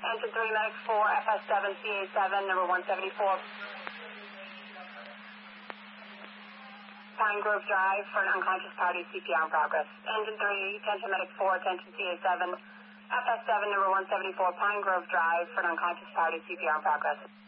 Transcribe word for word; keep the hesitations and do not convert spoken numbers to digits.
Engine three, medic four, F S seven, C A seven, number one seventy-four. Pine Grove Drive for an unconscious party, C P R in progress. Engine three, attention medic four, attention C A seven, F S seven, number one seventy-four, Pine Grove Drive for an unconscious party, C P R in progress.